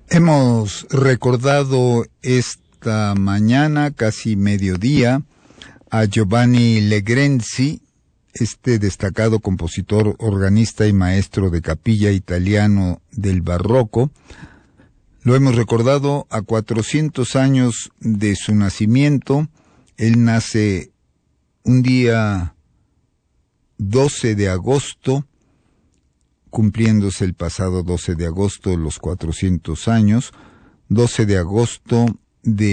Hemos recordado esta mañana, casi mediodía, a Giovanni Legrenzi, este destacado compositor, organista y maestro de capilla italiano del barroco. Lo hemos recordado a 400 años de su nacimiento. Él nace un día 12 de agosto, cumpliéndose el pasado 12 de agosto los 400 años, 12 de agosto de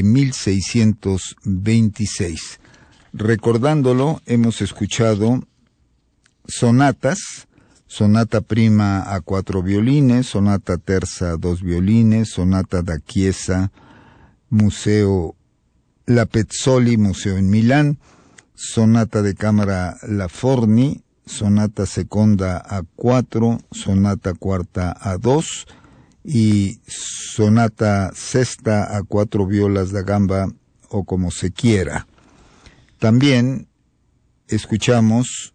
1626. Recordándolo, hemos escuchado sonatas, sonata prima a 4 violines, sonata terza a 2 violines, sonata da Chiesa, Museo La Pezzoli, Museo en Milán, sonata de cámara La Forni, sonata seconda a 4, sonata cuarta a 2 y sonata sexta a 4 violas da gamba o como se quiera. También escuchamos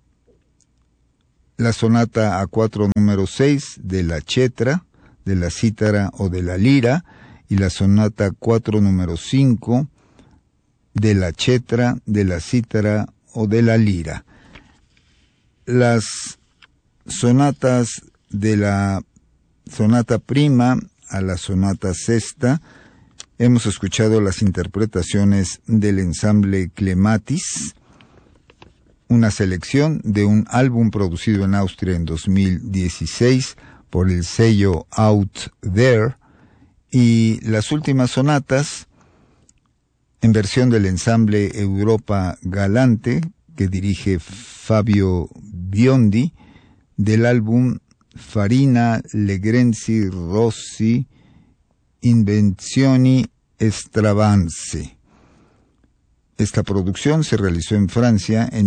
la sonata a 4 número 6 de la chetra, de la cítara o de la lira, y la sonata 4 número 5 de la chetra, de la cítara o de la lira. Las sonatas de la sonata prima a la sonata sexta, hemos escuchado las interpretaciones del ensamble Clematis, una selección de un álbum producido en Austria en 2016 por el sello Out There, y las últimas sonatas en versión del ensamble Europa Galante, que dirige Fabio Biondi, del álbum Farina Legrenzi Rossi Invenzioni Stravanze. Esta producción se realizó en Francia en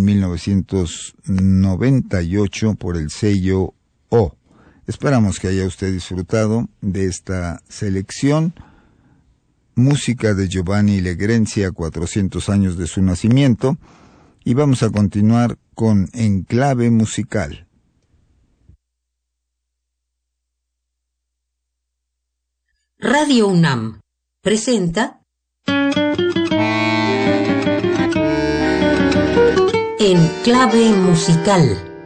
1998 por el sello O. Esperamos que haya usted disfrutado de esta selección. Música de Giovanni Legrenzi a 400 años de su nacimiento. Y vamos a continuar con Enclave Musical. Radio UNAM presenta Enclave Musical.